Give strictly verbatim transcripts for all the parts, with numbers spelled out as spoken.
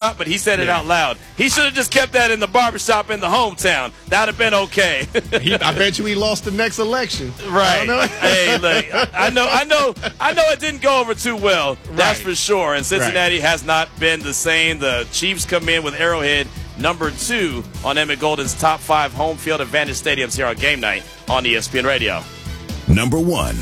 barbershop, but he said it yeah. out loud. He should have just kept that in the barbershop in the hometown. That would have been okay. he, I bet you he lost the next election. Right. Hey, look, I know, I know, I know it didn't go over too well. That's right. for sure. And Cincinnati right. has not been the same. The Chiefs come in with Arrowhead number two on Emmett Golden's top five home field advantage stadiums here on Game Night on E S P N Radio. Number one.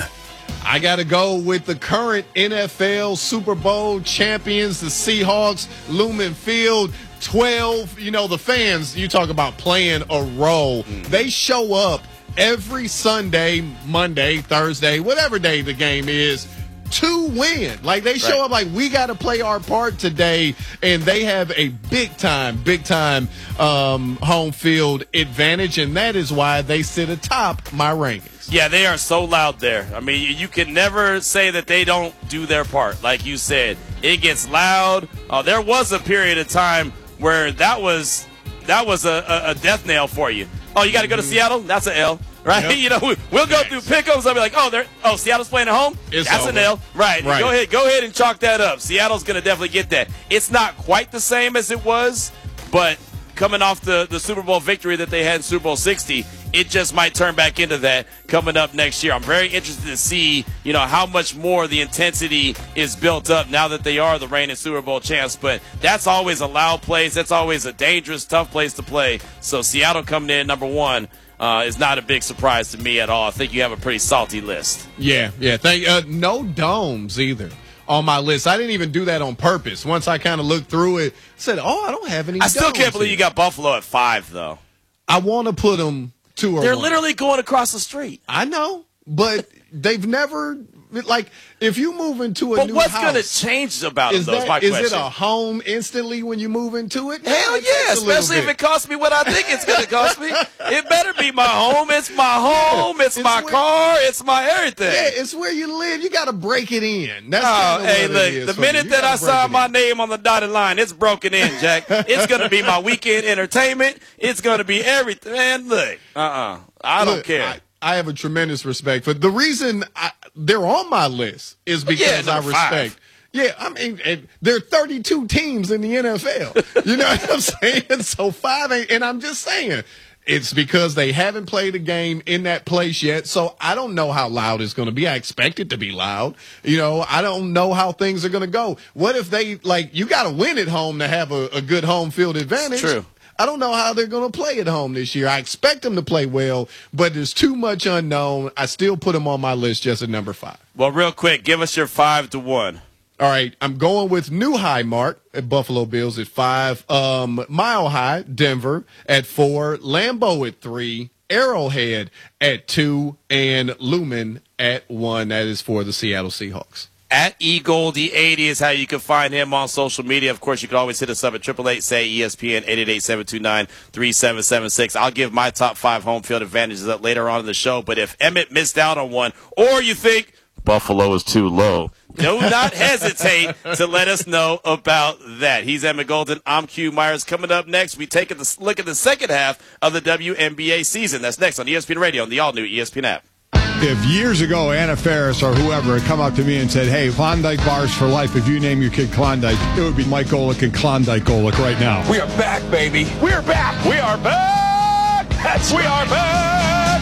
I got to go with the current N F L Super Bowl champions, the Seahawks, Lumen Field, twelve. You know, the fans, you talk about playing a role. Mm. They show up every Sunday, Monday, Thursday, whatever day the game is, to win. Like, they show right. up like, we got to play our part today, and they have a big-time, big-time um, home field advantage, and that is why they sit atop my rankings. Yeah, they are so loud there. I mean, you can never say that they don't do their part. Like you said, it gets loud. Uh, there was a period of time where that was that was a, a death nail for you. Oh, you got to go to mm-hmm. Seattle? That's an L, right? Yep. You know, we'll go through pick-ups. I'll be like, oh, they're, oh, Seattle's playing at home? It's That's over. an L. Right. right. Go ahead, go ahead and chalk that up. Seattle's going to definitely get that. It's not quite the same as it was, but coming off the, the Super Bowl victory that they had in Super Bowl sixty, it just might turn back into that coming up next year. I'm very interested to see, you know, how much more the intensity is built up now that they are the reigning Super Bowl champs. But that's always a loud place. That's always a dangerous, tough place to play. So Seattle coming in number one uh, is not a big surprise to me at all. I think you have a pretty salty list. Yeah, yeah. Thank uh, no domes either on my list. I didn't even do that on purpose. Once I kind of looked through it, I said, oh, I don't have any I still can't believe here. you got Buffalo at five, though. I want to put them two or They're one. literally going across the street. I know, but they've never, like, if you move into a but new what's house. But what's going to change about is them, though, that, is my is question. Is it a home instantly when you move into it? Hell no, yeah, especially if it costs me what I think it's going to cost me. It better be my home. It's my home. It's, it's my where, car. It's my everything. Yeah, it's where you live. You got to break it in. That's oh, hey, look, the minute that I sign my name on the dotted line, it's broken in, Jack. It's going to be my weekend entertainment. It's going to be everything. Man, look, uh-uh. I don't look, care. I, I have a tremendous respect for the reason I, they're on my list is because yeah, I respect. Five. Yeah, I mean, and there are thirty-two teams in the N F L. You know what I'm saying? So five ain't, and I'm just saying, it's because they haven't played a game in that place yet. So I don't know how loud it's going to be. I expect it to be loud. You know, I don't know how things are going to go. What if they, like, you got to win at home to have a, a good home field advantage? It's true. I don't know how they're going to play at home this year. I expect them to play well, but there's too much unknown. I still put them on my list just at number five. Well, real quick, give us your five to one. All right, I'm going with New High Mark at Buffalo Bills at five, um, Mile High, Denver at four, Lambeau at three, Arrowhead at two, and Lumen at one. That is for the Seattle Seahawks. At eGoldie eighty is how you can find him on social media. Of course, you can always hit us up at eight eight eight, S A Y, E S P N, eight eight eight, seven two nine, three seven seven six. I'll give my top five home field advantages up later on in the show. But if Emmett missed out on one, or you think Buffalo is too low, do not hesitate to let us know about that. He's Emmett Golden. I'm Q Myers. Coming up next, we take a look at the second half of the W N B A season. That's next on E S P N Radio and the all-new E S P N app. If years ago Anna Faris or whoever had come up to me and said, hey, Klondike bars for life, if you name your kid Klondike, it would be Mike Golick and Klondike Golick right now. We are back, baby. We are back. We are back. That's we are back.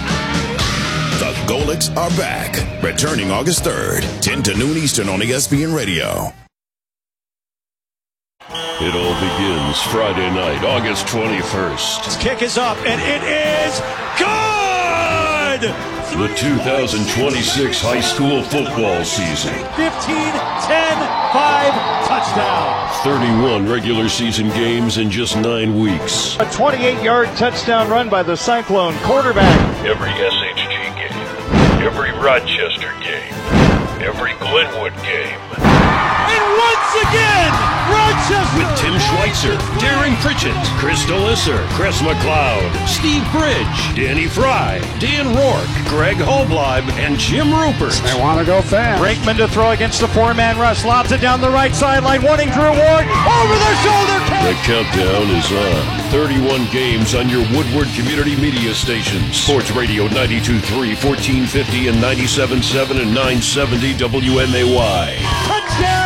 The Golicks are back. Returning August third, ten to noon Eastern on E S P N Radio. It all begins Friday night, August twenty-first. This kick is up, and it is good! The two thousand twenty-six high school football season. fifteen, ten, five, touchdown. thirty-one regular season games in just nine weeks. A twenty-eight-yard touchdown run by the Cyclone quarterback. Every S H G game, every Rochester game, every Glenwood game. And once again, Rochester! With Tim Schweitzer, Darren Pritchett, Chris Delisser, Chris McLeod, Steve Bridge, Danny Fry, Dan Rourke, Greg Holbleib, and Jim Rupert. They want to go fast. Brakeman to throw against the four-man rush. Lobs it down the right sideline, wanting Drew Ward. Over their shoulder. The countdown is on. thirty-one games on your Woodward Community Media stations. Sports Radio ninety-two point three, fourteen fifty, and ninety-seven point seven and nine seventy W M A Y. Touchdown!